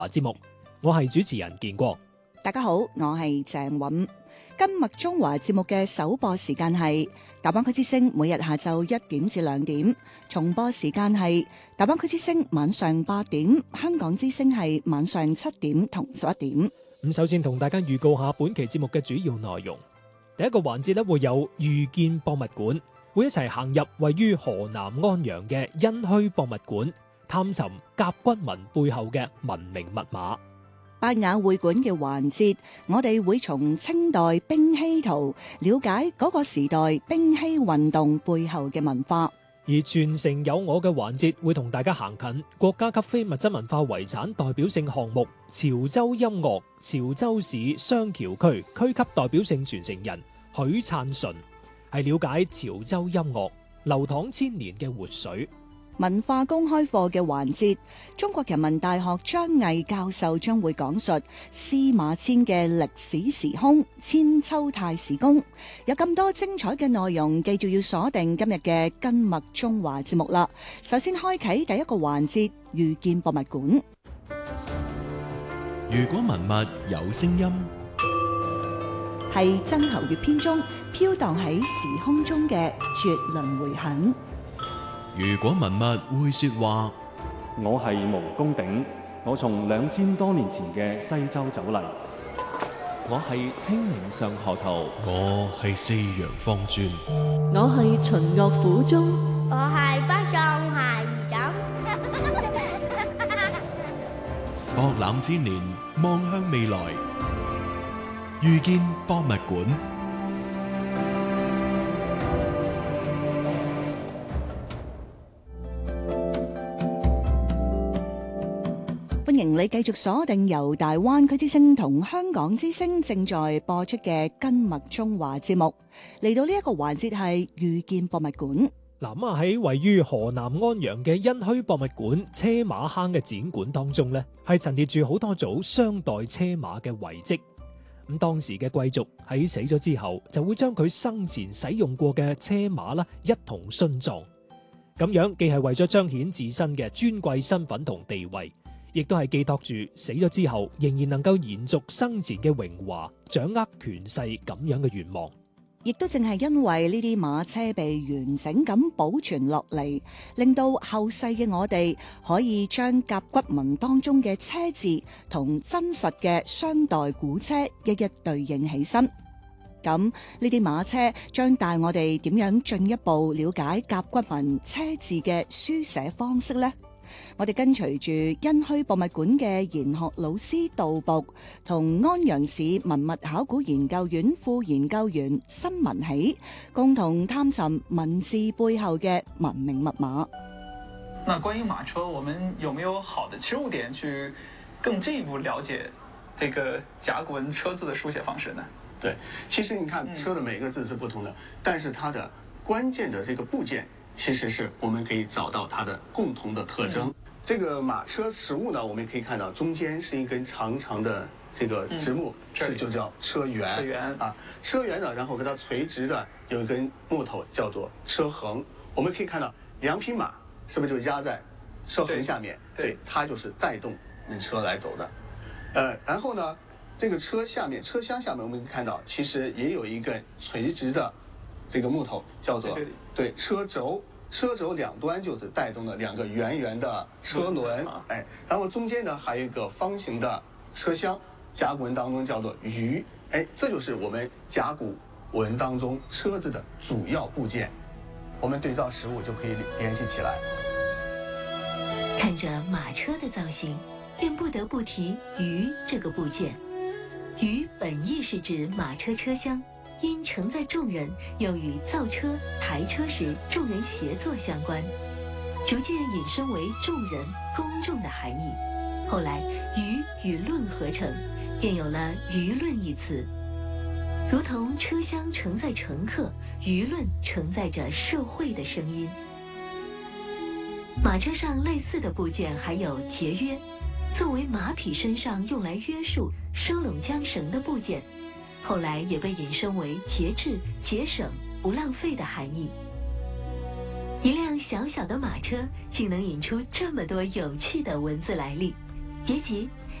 節目，我係主持人建國。 大家好，我係鄭韻。今麥中華節目嘅首播時間係大灣區之聲，每日下晝1點至2點；重播時間係大灣區之聲晚上8點，香港之聲係晚上7點同11點。 咁首先同大家預告下本期節目嘅主要內容。第一個環節咧會有遇見博物館，會一齊行入位於河南安陽嘅殷墟博物館，探尋甲骨文背後嘅文明密碼。 拜雅會館嘅環節，我哋會從清代冰嬉圖了解嗰個時代冰嬉運動背後嘅文化。 而傳承有我嘅環節會同大家行近國家級非物質文化遺產代表性項目潮州音樂潮州市雙橋區區級代表性傳承人許燦順，係了解潮州音樂流淌千年嘅活水。 文化公開課嘅環節，中國人民大學張毅教授將會講述司馬遷嘅歷史時空千秋太史公。有咁多精彩嘅內容，記住要鎖定今日嘅今麥中華節目啦。首先開啟第一個環節，遇見博物館。 如果文物有聲音， 係曾侯乙篇中飄蕩喺時空中嘅絕倫迴響。 如果文物會說話， 我係毛公鼎，我從2000多年前嘅西周走嚟。 我係清明上河圖， 我係四陽方尊， 我係秦樂府中， 我係北宋孩兒枕。 博覽千年，望向未來，遇見博物館。 歡迎你繼續鎖定由大灣區之聲同香港之聲正在播出嘅今麥中華節目。嚟到呢一個環節係遇見博物館。 嗱，喺位於河南安陽嘅殷墟博物館車馬坑嘅展館當中呢，係陳列住好多組商代車馬嘅遺跡。咁當時嘅貴族喺死咗之後，就會將佢生前使用過嘅車馬啦一同殉葬。咁樣既係為咗彰顯自身嘅尊貴身份同地位，亦都係寄託住死咗之後仍然能夠延續生前嘅榮華，掌握權勢咁樣嘅願望。 亦都正係因為呢啲馬車被完整咁保存落嚟，令到後世嘅我哋可以將甲骨文當中嘅車字同真實嘅商代古車一一對應起身。咁呢啲馬車將帶我哋點樣進一步了解甲骨文車字嘅書寫方式呢？我哋跟隨住殷墟博物館嘅研學老師杜牧同安陽市文物考古研究院副研究員辛文喜，共同探尋文字背後嘅文明密碼。 那關於馬車，我們有沒有好的切入點去更進一步了解這個甲骨文車字的書寫方式呢？ 對，其實你看車的每個字是不同的，但是它的關鍵的這個部件，其實是我們可以找到它的共同的特徵。這個馬車實物呢，我們可以看到中間是一根長長的這個直木，是就叫車辕啊。車辕呢，然後跟它垂直的有一根木頭叫做車橫。我們可以看到兩匹馬是不是就壓在車橫下面？對，它就是帶動車來走的。然後呢，這個車下面車廂下面，我們可以看到其實也有一根垂直的這個木頭叫做對車軸。車軸兩端就是帶動了兩個圓圓的車輪，哎，然後中間呢還有一個方形的車廂，甲骨文當中叫做輿，哎，這就是我們甲骨文當中車子的主要部件。我們對照實物就可以聯繫起來。 看着馬車的造型，便不得不提輿這個部件。輿本意是指馬車車廂。因承載眾人，又與造車、抬車時眾人協作相關，逐漸引申為眾人、公眾的含義。後來，輿與論合成，便有了輿論一詞。如同車廂承載乘客，輿論承載着社會的聲音。馬車上類似的部件還有節約，作為馬匹身上用來約束、收攏韁繩的部件。後來也被引申為節制、節省、不浪費的含義。一輛小小的馬車竟能引出這麼多有趣的文字來歷， 别急，